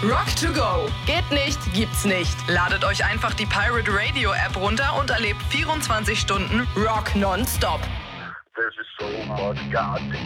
Rock to go. Geht nicht, gibt's nicht. Ladet euch einfach die Pirate Radio App runter und erlebt 24 Stunden Rock nonstop. There's just so much goddamn